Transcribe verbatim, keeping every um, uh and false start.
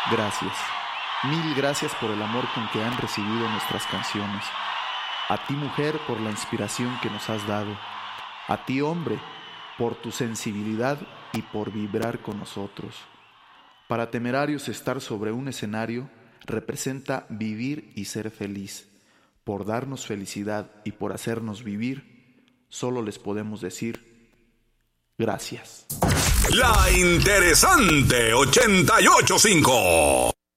Gracias. Mil gracias por el amor con que han recibido nuestras canciones. A ti, mujer, por la inspiración que nos has dado. A ti, hombre, por tu sensibilidad y por vibrar con nosotros. Para Temerarios, estar sobre un escenario representa vivir y ser feliz. Por darnos felicidad y por hacernos vivir, solo les podemos decir gracias. La Interesante ochenta y ocho punto cinco.